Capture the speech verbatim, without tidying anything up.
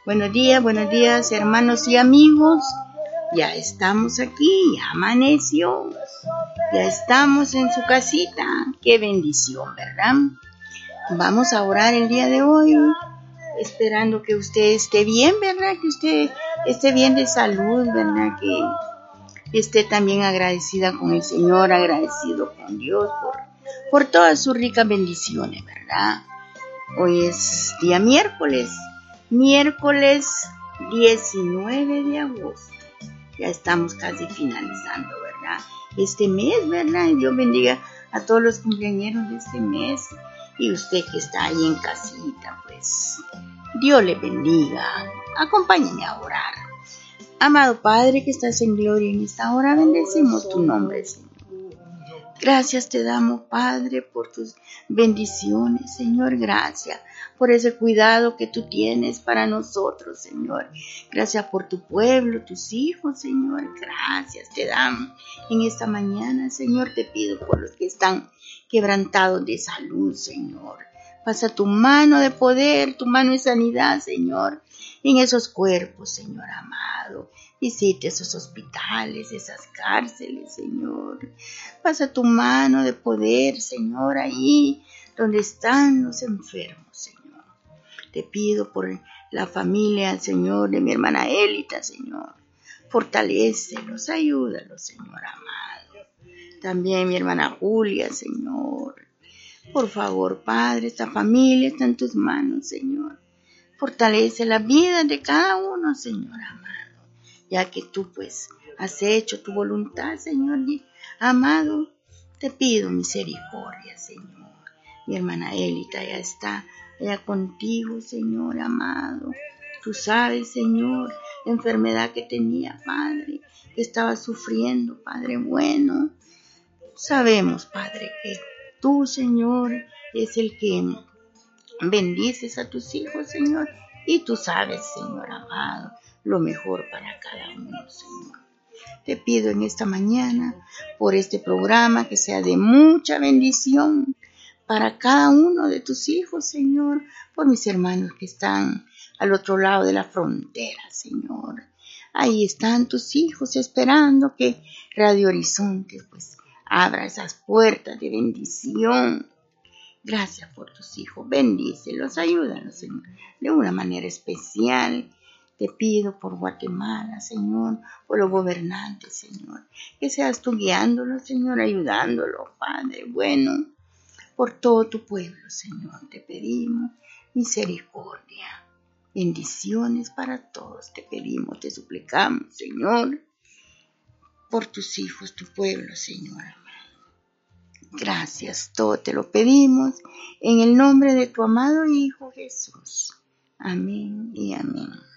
Buenos días, buenos días, hermanos y amigos. Ya estamos aquí, ya amaneció. Ya estamos en su casita. Qué bendición, ¿verdad? Vamos a orar el día de hoy, esperando que usted esté bien, ¿verdad? Que usted esté bien de salud, ¿verdad? Que esté también agradecida con el Señor, agradecido con Dios por, por todas sus ricas bendiciones, ¿verdad? Hoy es día miércoles, miércoles diecinueve de agosto. Ya estamos casi finalizando, ¿verdad? Este mes, ¿verdad? Y Dios bendiga a todos los cumpleañeros de este mes. Y usted que está ahí en casita, pues Dios le bendiga. Acompáñenme a orar. Amado Padre que estás en gloria en esta hora, bendecimos tu nombre, Señor. Gracias te damos, Padre, por tus bendiciones, Señor. Gracias por ese cuidado que tú tienes para nosotros, Señor. Gracias por tu pueblo, tus hijos, Señor. Gracias te damos en esta mañana, Señor. Te pido por los que están quebrantados de salud, Señor. Pasa tu mano de poder, tu mano de sanidad, Señor, en esos cuerpos, Señor amado. Visite esos hospitales, esas cárceles, Señor. Pasa tu mano de poder, Señor, ahí donde están los enfermos, Señor. Te pido por la familia, Señor, de mi hermana Élita, Señor. Fortalécelos, ayúdalos, Señor amado. También mi hermana Julia, Señor. Por favor, Padre, esta familia está en tus manos, Señor. Fortalece la vida de cada uno, Señor amado. Ya que tú, pues, has hecho tu voluntad, Señor amado, te pido misericordia, Señor. Mi hermana Élita ya está allá contigo, Señor amado. Tú sabes, Señor, la enfermedad que tenía, Padre, que estaba sufriendo, Padre bueno. Sabemos, Padre, que tú, Señor, es el que bendices a tus hijos, Señor, y tú sabes, Señor amado, lo mejor para cada uno, Señor. Te pido en esta mañana por este programa que sea de mucha bendición para cada uno de tus hijos, Señor, por mis hermanos que están al otro lado de la frontera, Señor. Ahí están tus hijos esperando que Radio Horizonte pues abra esas puertas de bendición. Gracias por tus hijos, bendícelos, ayúdanos, Señor, de una manera especial. Te pido por Guatemala, Señor, por los gobernantes, Señor, que seas tú guiándolos, Señor, ayudándolos, Padre bueno, por todo tu pueblo, Señor, te pedimos misericordia, bendiciones para todos, te pedimos, te suplicamos, Señor, por tus hijos, tu pueblo, Señor. Gracias, todo te lo pedimos en el nombre de tu amado Hijo Jesús. Amén y amén.